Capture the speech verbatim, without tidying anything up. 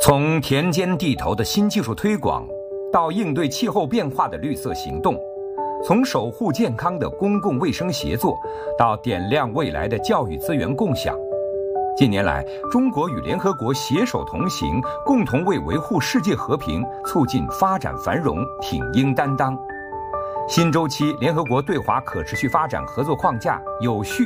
从田间地头的新技术推广，到应对气候变化的绿色行动，从守护健康的公共卫生协作，到点亮未来的教育资源共享，近年来，中国与联合国携手同行，共同为维护世界和平、促进发展繁荣挺膺担当。新周期联合国对华可持续发展合作框架有序